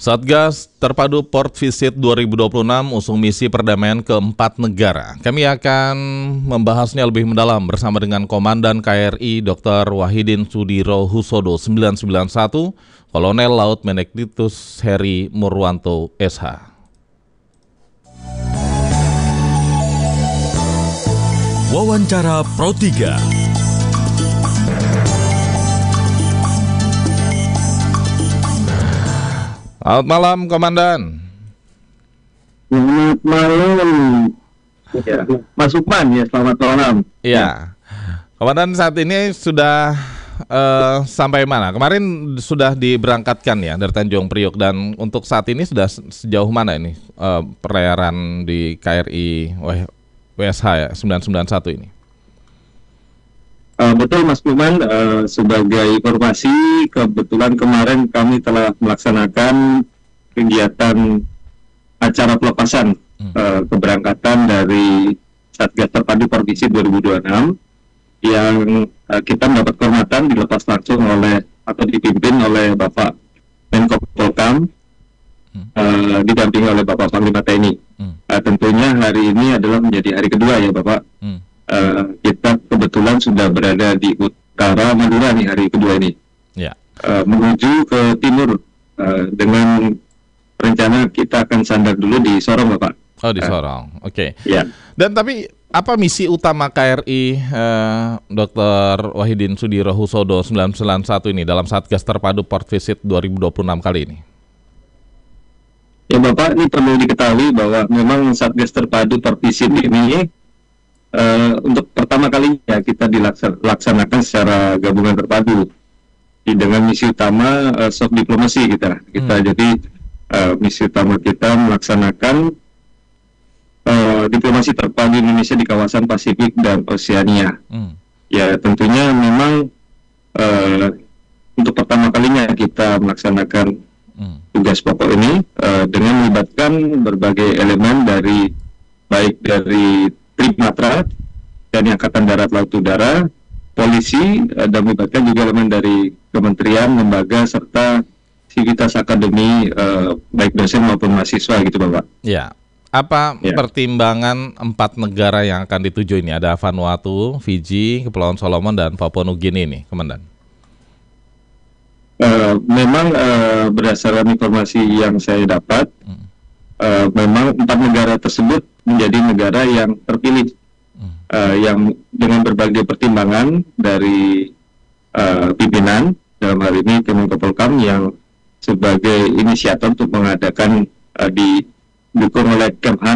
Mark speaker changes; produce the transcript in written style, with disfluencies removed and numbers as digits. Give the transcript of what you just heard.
Speaker 1: Satgas Terpadu Port Visit 2026 usung misi perdamaian ke 4 negara. Kami akan membahasnya lebih mendalam bersama dengan Komandan KRI Dr. Wahidin Sudirohusodo 991, Kolonel Laut Menekditus Heri Murwanto SH.
Speaker 2: Wawancara Pro 3.
Speaker 1: Selamat malam, Komandan.
Speaker 3: Selamat malam, ya, Mas Ukman, ya, selamat malam.
Speaker 1: Iya, Komandan saat ini sudah sampai mana? Kemarin sudah diberangkatkan ya dari Tanjung Priok, dan untuk saat ini sudah sejauh mana ini pelayaran di KRI WSH ya 991 ini?
Speaker 3: Betul Mas Ukman, sebagai informasi, kebetulan kemarin kami telah melaksanakan kegiatan acara pelepasan keberangkatan dari Satgas Terpadu Port Visit 2026 yang kita mendapat kehormatan dilepas langsung oleh atau dipimpin oleh Bapak Menko Polkam, didampingi oleh Bapak Panglima TNI. Tentunya hari ini adalah menjadi hari kedua ya Bapak. Kita kebetulan sudah berada di utara Madura nih hari kedua ini, menuju ke timur dengan rencana kita akan sandar dulu di Sorong Bapak.
Speaker 1: Oh, di Sorong, oke.
Speaker 3: Ya.
Speaker 1: Dan tapi apa misi utama KRI Dr. Wahidin Sudirohusodo 991 ini dalam Satgas Terpadu Port Visit 2026 kali ini?
Speaker 3: Ya Bapak, ini perlu diketahui bahwa memang Satgas Terpadu Port Visit ini untuk pertama kalinya kita dilaksanakan secara gabungan terpadu dengan misi utama soft diplomasi kita. Jadi misi utama kita melaksanakan diplomasi terpadu Indonesia di kawasan Pasifik dan Oseania. Ya tentunya memang untuk pertama kalinya kita melaksanakan tugas pokok ini dengan melibatkan berbagai elemen baik dari Trimatra dan Angkatan Darat Laut Udara, polisi, dan melibatkan juga elemen dari kementerian, lembaga, serta sivitas akademi, baik dosen maupun mahasiswa gitu Bapak.
Speaker 1: Ya, apa pertimbangan 4 negara yang akan dituju ini? Ada Vanuatu, Fiji, Kepulauan Solomon, dan Papua Nugini ini, Komandan.
Speaker 3: Memang berdasarkan informasi yang saya dapat, memang 4 negara tersebut menjadi negara yang terpilih, yang dengan berbagai pertimbangan dari pimpinan, dalam hal ini Kemenko Polkam yang sebagai inisiator untuk mengadakan didukung oleh Kemhan